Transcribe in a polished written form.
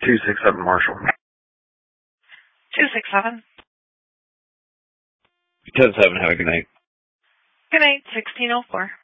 267 Marshall. 267. 10-7, have a good night. Good night, 1604.